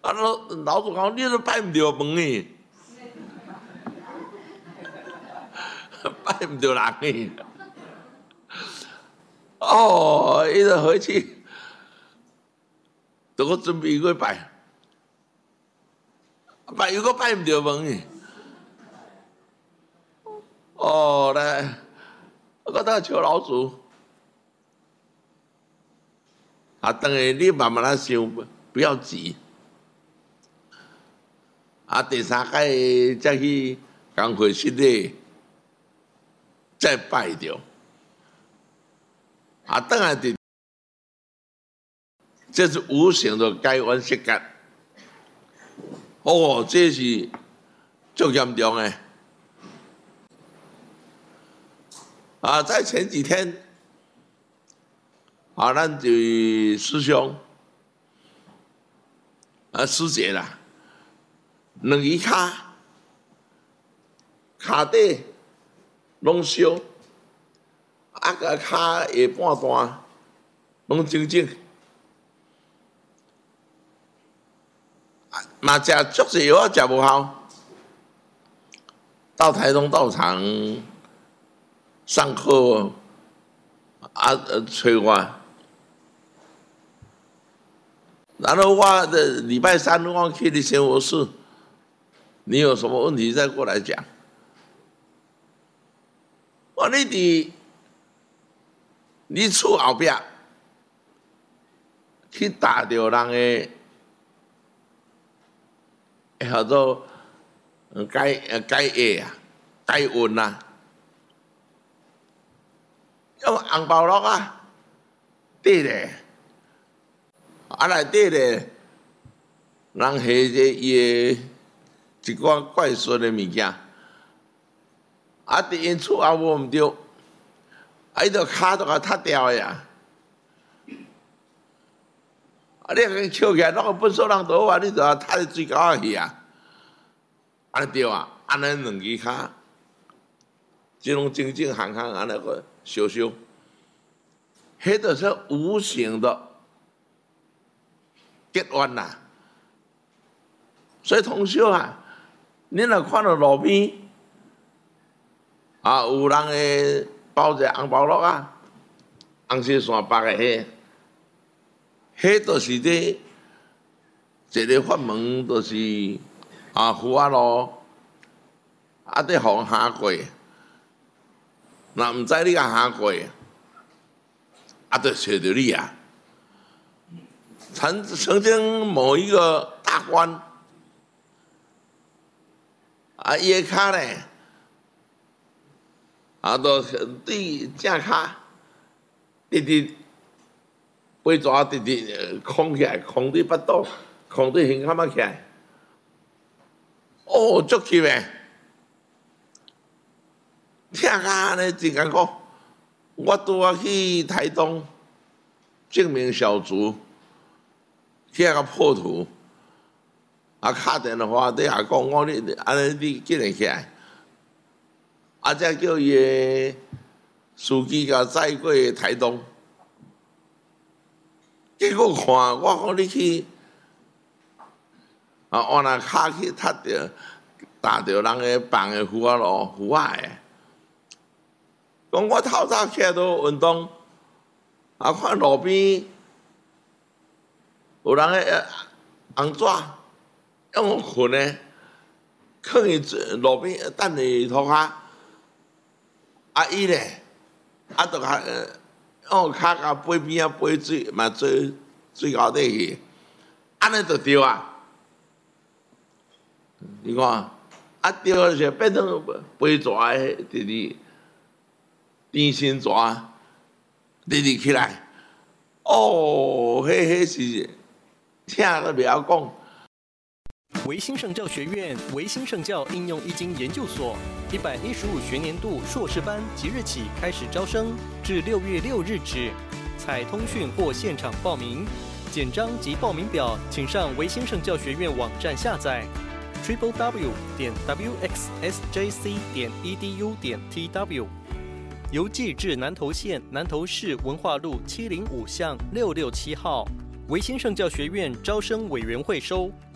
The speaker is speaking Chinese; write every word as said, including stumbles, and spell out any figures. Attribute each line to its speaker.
Speaker 1: 啊，老老主讲，你都拜唔着门呢，拜唔着人呢。哦，伊就回去，就我准备去拜，拜又个拜唔着门呢。哦，来，我到找老祖。啊，等下你慢慢来想，不要急。啊，第三届再去工会室内再拜着。啊，等下的，这是无形的改弯设计。哦，这是最严重的。啊，在前几天。啊，咱就师兄啊师姐啦，两只骹骹底拢烧，啊个骹下半段拢整整，嘛食足济药啊，食无效，到台东道场上课啊，呃，催我。然后我的礼拜三我去你生活室，你有什么问题再过来讲。我你伫你厝后壁去打着人的，叫做改改液啊，改运啊，用红包落啊，对咧。啊，内底咧，人下这伊的一寡怪孙的物件，啊，伫因厝也无毋对，啊，伊着骹都甲塌掉的呀。啊，你甲捡起来，那个本所人倒啊，你着塌伫水沟仔去啊。安尼对啊，安尼两支骹，即种正正行行安尼个烧烧，迄着是无形的。结冤啦，所以同学啊，你若看到路边啊，有人诶包一个红包落啊，红色线白诶迄，迄就是咧一个法门，就是啊符啊路，啊伫互下过，若毋知你甲下过，啊，就找着你啊。曾曾经某一个大官啊，伊个骹咧，啊，都对正骹直直背蛇直直空起来，空伫腹肚，空伫胸坎仔起来，哦，足急诶！疼甲安尼真艰苦。我拄啊去台东证明小卒。去个破土，啊，敲电话底下讲，我你安尼你紧来起来，啊，才叫伊个司机甲载过台东。结果看我讲你去，啊，换那骹去踢着，打着人个房个符啊咯，符啊个。讲我透早起来都运动，啊，看路边。有人诶红纸用捆诶，放伫路边等伫涂骹，啊伊咧，啊着甲用骹甲背边啊背水，嘛做水沟底去，安尼就对啊。你看，啊对就变成背蛇诶，直直甜心蛇，直直起来，哦，迄迄是。听都不要讲。
Speaker 2: 维新圣教学院维新圣教应用易经研究所一百一十五学年度硕士班即日起开始招生，至六月六日止，采通讯或现场报名。简章及报名表，请上维新圣教学院网站下载 triple w 点 w x s j c 点 e d u 点 t w。邮寄至南投县南投市文化路七零五巷六六七号。维新圣教学院招生委员会收。